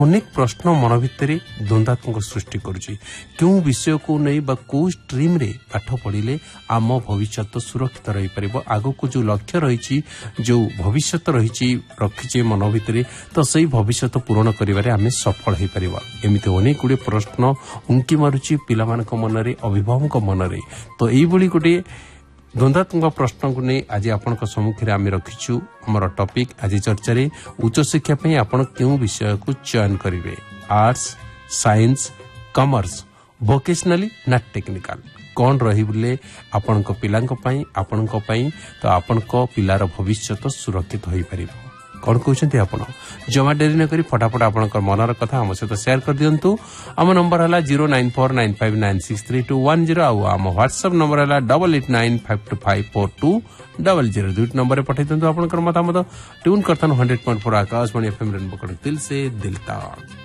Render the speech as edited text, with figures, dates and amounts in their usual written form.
अनेक प्रश्न मन भितर द्वंद्वात्मक सृष्टि करुछि क्यों विषय को नहीं बा को स्ट्रीम रे पाठ पढ़िले आम भविष्य सुरक्षित रही परिबो आगो को जो लक्ष्य रही जो भविष्य रही रखिचे मन भितर तो सही भविष्य पूरण करिवारे आमे सफल हो परिबा एमिते अनेक गुडे प्रश्न उंकी मारुछि पिलामानक मनरे अभिभावक मनरे तो एई बळी गुडे द्वंद्वात्मक प्रश्न को नहीं आज आपण सम्मुखें आम रखीचु आमर टॉपिक आज चर्चा रे उच्च शिक्षा पे आपण क्यों विषय को चयन करेंगे आर्ट्स साइंस कॉमर्स वोकेशनली ना टेक्निकल कौन रही बोले आपण पिलांक पई आपण पई तो आपण पिलार भविष्य सुरक्षित हो पार कौन कहते आपण जमा डेरी न करी फटाफट आपण मनर कथा आम सहित शेयर कर दिंतु आम नंबर है 09495963210 आम व्हाट्सएप नंबर है 8895254200 दुईट नंबर पठाई दिंतु आपण मतामत ट्यून करथन 100.4 आकाशवाणी एफएम रेनबो दिल से दिल तक।